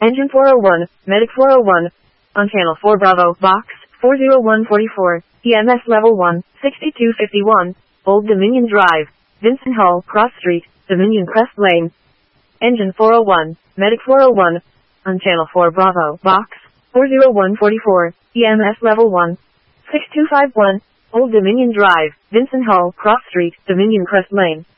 Engine 401, Medic 401. On Channel 4 Bravo, Box 40144, EMS Level 1, 6251, Old Dominion Drive, Vincent Hall, Cross Street, Dominion Crest Lane. Engine 401, Medic 401. On Channel 4 Bravo, Box 40144, EMS Level 1, 6251, Old Dominion Drive, Vincent Hall, Cross Street, Dominion Crest Lane.